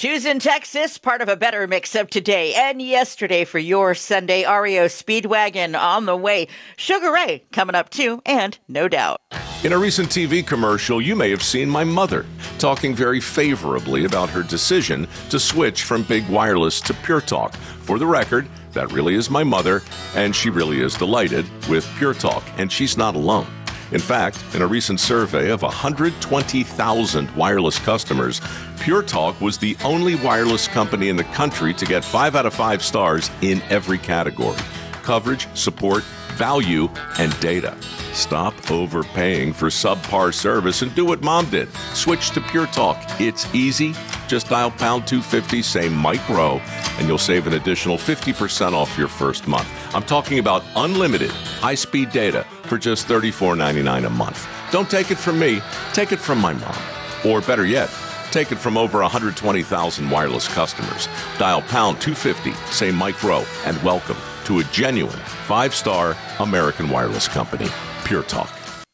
Tuesday in Texas, part of a better mix-up today and yesterday for your Sunday. REO Speedwagon on the way. Sugar Ray coming up too, and No Doubt. In a recent TV commercial, you may have seen my mother talking very favorably about her decision to switch from Big Wireless to Pure Talk. For the record, that really is my mother, and she really is delighted with Pure Talk, and she's not alone. In fact, in a recent survey of 120,000 wireless customers, Pure Talk was the only wireless company in the country to get 5 out of 5 stars in every category: coverage, support, value, and data. Stop overpaying for subpar service and do what Mom did. Switch to Pure Talk. It's easy. Just dial pound 250, say Mike Rowe, and you'll save an additional 50% off your first month. I'm talking about unlimited high-speed data for just $34.99 a month. Don't take it from me. Take it from my mom. Or better yet, take it from over 120,000 wireless customers. Dial pound 250, say Mike Rowe, and welcome to a genuine 5-star American wireless company, Pure Talk.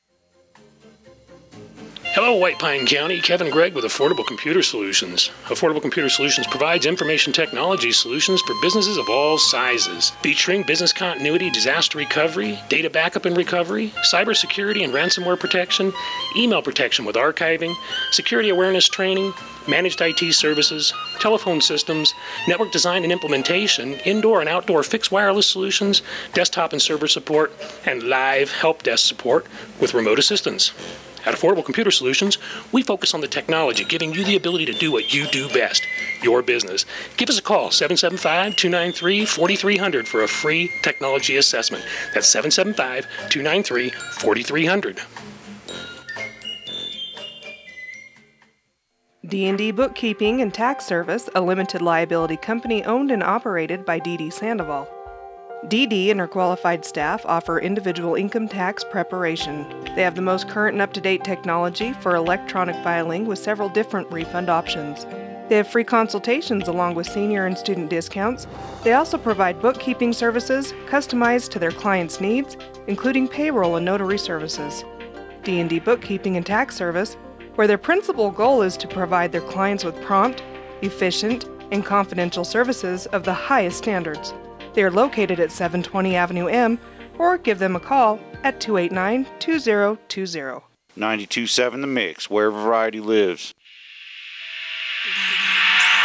Hello, White Pine County. Kevin Gregg with Affordable Computer Solutions. Affordable Computer Solutions provides information technology solutions for businesses of all sizes, featuring business continuity, disaster recovery, data backup and recovery, cybersecurity and ransomware protection, email protection with archiving, security awareness training, managed IT services, telephone systems, network design and implementation, indoor and outdoor fixed wireless solutions, desktop and server support, and live help desk support with remote assistance. At Affordable Computer Solutions, we focus on the technology, giving you the ability to do what you do best, your business. Give us a call, 775-293-4300 for a free technology assessment. That's 775-293-4300. D&D Bookkeeping and Tax Service, a limited liability company owned and operated by D.D. Sandoval. D.D. and her qualified staff offer individual income tax preparation. They have the most current and up-to-date technology for electronic filing with several different refund options. They have free consultations along with senior and student discounts. They also provide bookkeeping services customized to their clients' needs, including payroll and notary services. D&D Bookkeeping and Tax Service, where their principal goal is to provide their clients with prompt, efficient, and confidential services of the highest standards. They are located at 720 Avenue M, or give them a call at 289-2020. 92.7 The Mix, where variety lives.